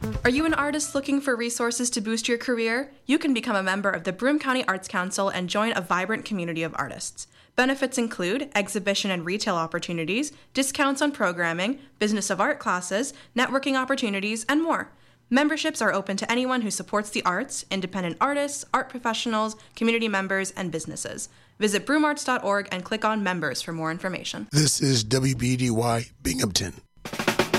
Are you an artist looking for resources to boost your career? You can become a member of the Broome County Arts Council and join a vibrant community of artists. Benefits include exhibition and retail opportunities, discounts on programming, business of art classes, networking opportunities, and more. Memberships are open to anyone who supports the arts, independent artists, art professionals, community members, and businesses. Visit broomearts.org and click on Members for more information. This is WBDY Binghamton.